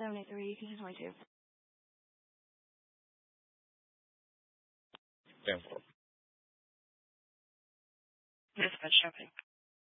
783. You can use my too. Damn. Just been shopping.